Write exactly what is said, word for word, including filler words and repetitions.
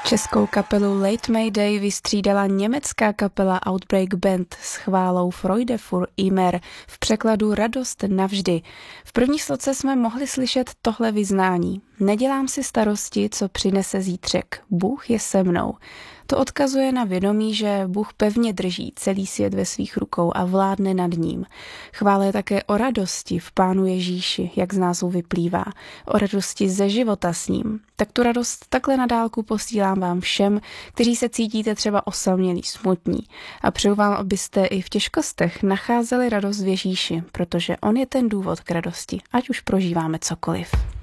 Českou kapelu Late Mayday vystřídala německá kapela Outbreak Band s chválou Freude für immer, v překladu Radost navždy. V první sloce jsme mohli slyšet tohle vyznání. Nedělám si starosti, co přinese zítřek. Bůh je se mnou. To odkazuje na vědomí, že Bůh pevně drží celý svět ve svých rukou a vládne nad ním. Chvála je také o radosti v Pánu Ježíši, jak z názvu vyplývá. O radosti ze života s ním. Tak tu radost takhle na dálku posílám vám všem, kteří se cítíte třeba osamělí, smutní. A přeju vám, abyste i v těžkostech nacházeli radost v Ježíši, protože on je ten důvod k radosti, ať už prožíváme cokoliv.